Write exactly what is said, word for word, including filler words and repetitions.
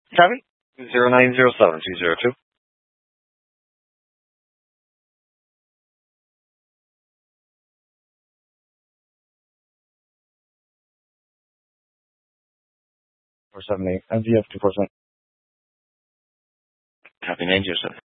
seven zero nine zero seven two zero two. Four seven eight M V F two four seven. Copy, nine zero seven.